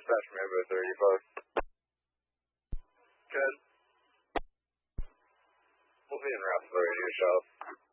dispatch from Airboat 35. Good. We'll be in route for the radio shop.